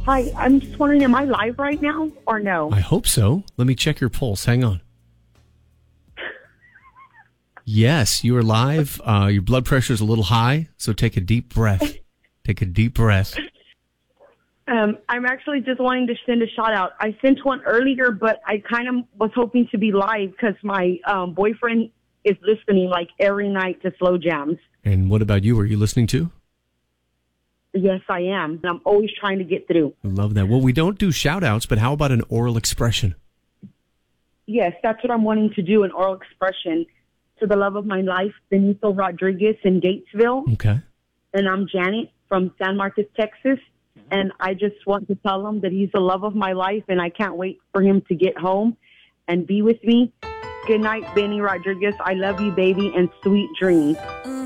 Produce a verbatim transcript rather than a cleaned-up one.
Hi, I'm just wondering, am I live right now or no? I hope so. Let me check your pulse. Hang on. Yes, you are live. Uh, your blood pressure is a little high, so take a deep breath. Take a deep breath. Um, I'm actually just wanting to send a shout out. I sent one earlier, but I kind of was hoping to be live because my um, boyfriend is listening like every night to Slow Jams. And what about you? Are you listening too? Yes, I am. And I'm always trying to get through. I love that. Well, we don't do shout outs, but how about an oral expression? Yes, that's what I'm wanting to do, an oral expression. To the love of my life, Benito Rodriguez in Gatesville. Okay. And I'm Janet from San Marcos, Texas. And I just want to tell him that he's the love of my life, and I can't wait for him to get home and be with me. Good night, Benny Rodriguez. I love you, baby, and sweet dreams.